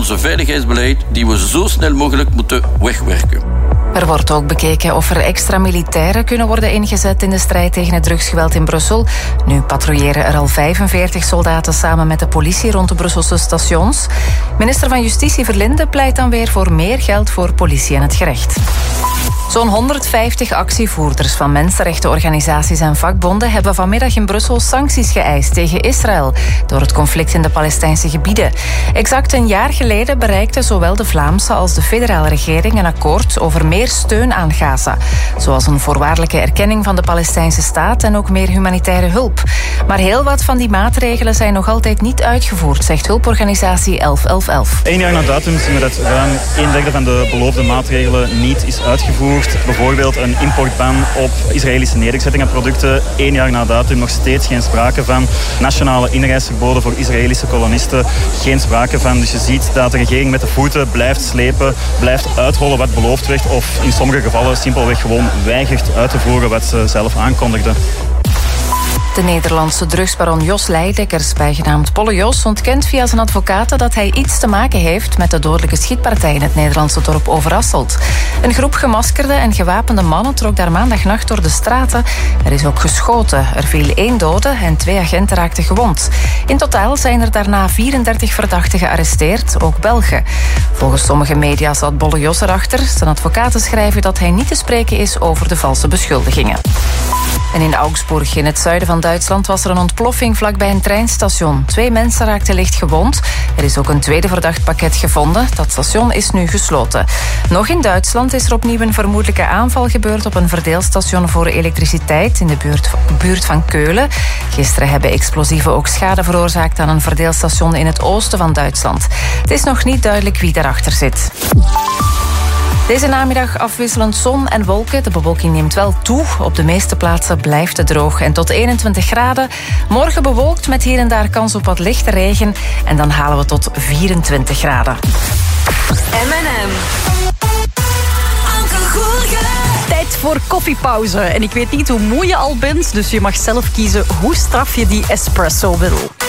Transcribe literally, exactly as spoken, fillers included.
onze veiligheidsbeleid die we zo snel mogelijk moeten wegwerken. Er wordt ook bekeken of er extra militairen kunnen worden ingezet in de strijd tegen het drugsgeweld in Brussel. Nu patrouilleren er al vijfenveertig soldaten samen met de politie rond de Brusselse stations. Minister van Justitie Verlinde pleit dan weer voor meer geld voor politie en het gerecht. Zo'n honderdvijftig actievoerders van mensenrechtenorganisaties en vakbonden hebben vanmiddag in Brussel sancties geëist tegen Israël door het conflict in de Palestijnse gebieden. Exact een jaar geleden bereikten zowel de Vlaamse als de federale regering een akkoord over meer steun aan Gaza, zoals een voorwaardelijke erkenning van de Palestijnse staat en ook meer humanitaire hulp. Maar heel wat van die maatregelen zijn nog altijd niet uitgevoerd, zegt hulporganisatie elf elf elf. Eén jaar na datum zien we dat ruim een derde van de beloofde maatregelen niet is uitgevoerd. Bijvoorbeeld een importban op Israëlische nederzettingenproducten. Eén jaar na datum nog steeds geen sprake van. Nationale inreisverboden voor Israëlische kolonisten. Geen sprake van. Dus je ziet dat de regering met de voeten blijft slepen, blijft uitrollen wat beloofd werd of in sommige gevallen simpelweg gewoon weigert uit te voeren wat ze zelf aankondigden. De Nederlandse drugsbaron Jos Leidekkers, bijgenaamd Polle Jos, ontkent via zijn advocaten dat hij iets te maken heeft met de dodelijke schietpartij in het Nederlandse dorp Overasselt. Een groep gemaskerde en gewapende mannen trok daar maandagnacht door de straten. Er is ook geschoten. Er viel één dode en twee agenten raakten gewond. In totaal zijn er daarna vierendertig verdachten gearresteerd, ook Belgen. Volgens sommige media zat Polle Jos erachter. Zijn advocaten schrijven dat hij niet te spreken is over de valse beschuldigingen. En in Augsburg, in het zuiden van Duitsland, was er een ontploffing vlakbij een treinstation. Twee mensen raakten licht gewond. Er is ook een tweede verdacht pakket gevonden. Dat station is nu gesloten. Nog in Duitsland is er opnieuw een vermoedelijke aanval gebeurd op een verdeelstation voor elektriciteit in de buurt, buurt van Keulen. Gisteren hebben explosieven ook schade veroorzaakt aan een verdeelstation in het oosten van Duitsland. Het is nog niet duidelijk wie daarachter zit. Deze namiddag afwisselend zon en wolken. De bewolking neemt wel toe. Op de meeste plaatsen blijft het droog en tot eenentwintig graden. Morgen bewolkt met hier en daar kans op wat lichte regen. En dan halen we tot vierentwintig graden. M en M. Anke Goergen. Tijd voor koffiepauze. En ik weet niet hoe moe je al bent, dus je mag zelf kiezen hoe straf je die espresso wil.